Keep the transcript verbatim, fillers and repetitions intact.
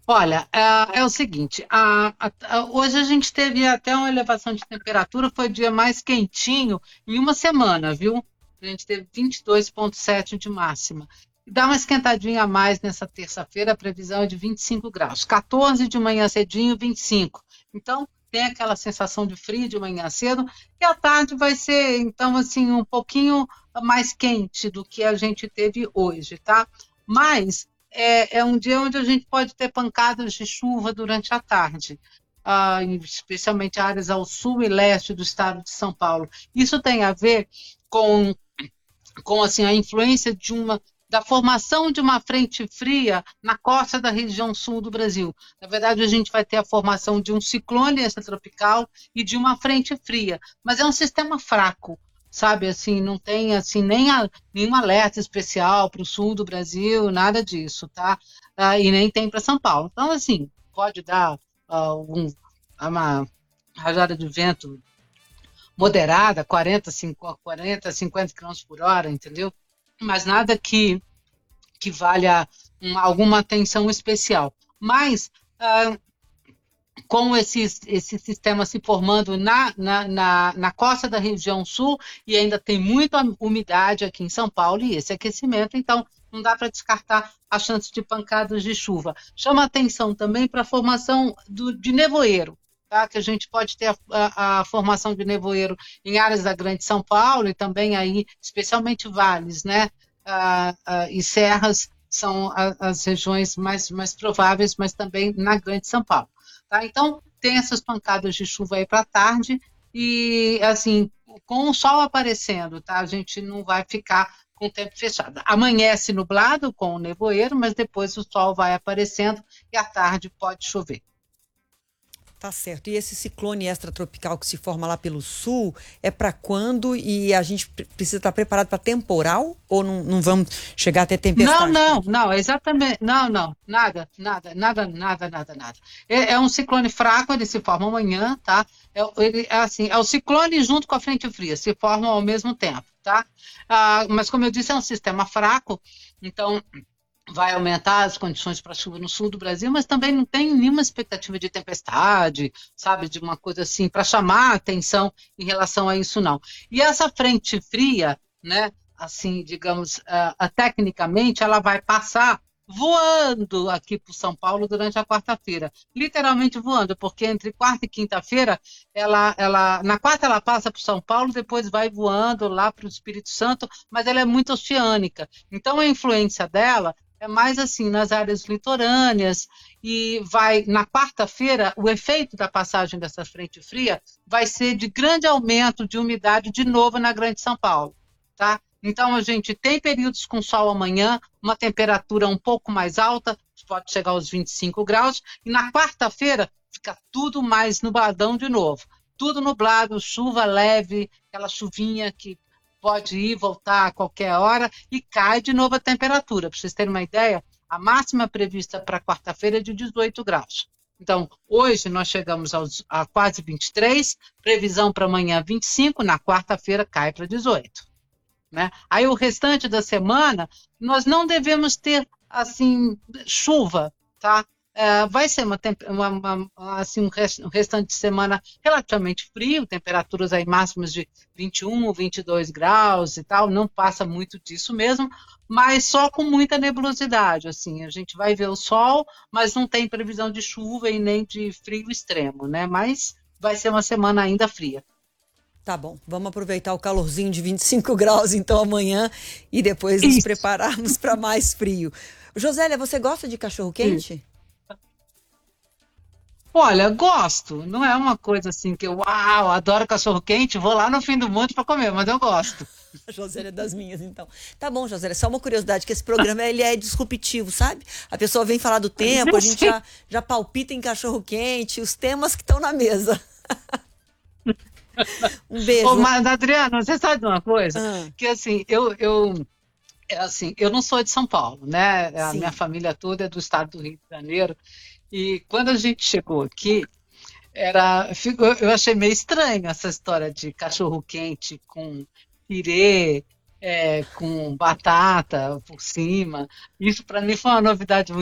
Olha, é, é o seguinte, a- a- a- hoje a gente teve até uma elevação de temperatura, foi o dia mais quentinho em uma semana, viu? A gente teve vinte e dois vírgula sete de máxima. Dá uma esquentadinha a mais nessa terça-feira, a previsão é de vinte e cinco graus. quatorze de manhã cedinho, vinte e cinco. Então, tem aquela sensação de frio de manhã cedo, e à tarde vai ser, então, assim, um pouquinho mais quente do que a gente teve hoje, tá? Mas é, é um dia onde a gente pode ter pancadas de chuva durante a tarde, ah, especialmente áreas ao sul e leste do estado de São Paulo. Isso tem a ver com, com assim, a influência de uma da formação de uma frente fria na costa da região sul do Brasil. Na verdade, a gente vai ter a formação de um ciclone extratropical e de uma frente fria, mas é um sistema fraco, sabe? Assim, não tem assim nem a, nenhum alerta especial para o sul do Brasil, nada disso, tá? Ah, e nem tem para São Paulo. Então, assim, pode dar ah, um, uma rajada de vento moderada, quarenta, cinquenta, quarenta, cinquenta quilômetros por hora, entendeu? Mas nada que, que valha uma, alguma atenção especial. Mas, ah, com esse, esse sistema se formando na, na, na, na costa da região sul, e ainda tem muita umidade aqui em São Paulo, e esse aquecimento, então não dá para descartar a chance de pancadas de chuva. Chama atenção também para a formação do, de nevoeiro, tá? Que a gente pode ter a, a, a formação de nevoeiro em áreas da Grande São Paulo e também aí, especialmente vales, né? Ah, ah, e serras são a, as regiões mais, mais prováveis, mas também na Grande São Paulo. Tá? Então, tem essas pancadas de chuva aí para tarde e, assim, com o sol aparecendo, tá? A gente não vai ficar com o tempo fechado. Amanhece nublado com o nevoeiro, mas depois o sol vai aparecendo e à tarde pode chover. Tá certo. E esse ciclone extratropical que se forma lá pelo sul é para quando? E a gente pre- precisa estar preparado para temporal? Ou não, não vamos chegar até Não, tempestade por não, aqui? não, exatamente, não, não, nada, nada, nada, nada, nada, nada. É, é um ciclone fraco, ele se forma amanhã, tá? É, ele, é assim, é o ciclone junto com a frente fria, se formam ao mesmo tempo, tá? Ah, mas como eu disse, é um sistema fraco, então vai aumentar as condições para chuva no sul do Brasil, mas também não tem nenhuma expectativa de tempestade, sabe, de uma coisa assim, para chamar a atenção em relação a isso, não. E essa frente fria, né, assim, digamos, uh, uh, tecnicamente, ela vai passar voando aqui para São Paulo durante a quarta-feira, literalmente voando, porque entre quarta e quinta-feira, ela, ela, na quarta ela passa para São Paulo, depois vai voando lá para o Espírito Santo, mas ela é muito oceânica. Então a influência dela é mais assim nas áreas litorâneas e vai na quarta-feira o efeito da passagem dessa frente fria vai ser de grande aumento de umidade de novo na Grande São Paulo, tá? Então a gente tem períodos com sol amanhã, uma temperatura um pouco mais alta, pode chegar aos vinte e cinco graus, e na quarta-feira fica tudo mais nubladão de novo. Tudo nublado, chuva leve, aquela chuvinha que pode ir, voltar a qualquer hora e cai de novo a temperatura. Para vocês terem uma ideia, a máxima prevista para quarta-feira é de dezoito graus. Então, hoje nós chegamos aos, a quase vinte e três, previsão para amanhã vinte e cinco, na quarta-feira cai para dezoito. Né? Aí o restante da semana, nós não devemos ter assim chuva, tá? É, vai ser uma, uma, uma, assim, um, rest, um restante de semana relativamente frio, temperaturas aí máximas de vinte e um, vinte e dois graus e tal, não passa muito disso mesmo, mas só com muita nebulosidade, assim, a gente vai ver o sol, mas não tem previsão de chuva e nem de frio extremo, né? Mas vai ser uma semana ainda fria. Tá bom, vamos aproveitar o calorzinho de vinte e cinco graus então amanhã e depois nos Isso, prepararmos para mais frio. Josélia, você gosta de cachorro isso. quente? Olha, gosto. Não é uma coisa assim que eu, uau, adoro cachorro-quente, vou lá no fim do mundo para comer, mas eu gosto. A Josélia é das minhas, então. Tá bom, Josélia, só uma curiosidade, que esse programa ele é disruptivo, sabe? A pessoa vem falar do tempo, a Eu gente sei. já, já palpita em cachorro-quente, os temas que estão na mesa. Um Ô, beijo. mas, Adriana, você sabe de uma coisa? Ah, Que assim, eu, eu, é assim, eu não sou de São Paulo, né? A minha sim. família toda é do estado do Rio de Janeiro. E quando a gente chegou aqui, era, ficou- eu achei meio estranho essa história de cachorro-quente com pirê, é, com batata por cima. Isso para mim foi uma novidade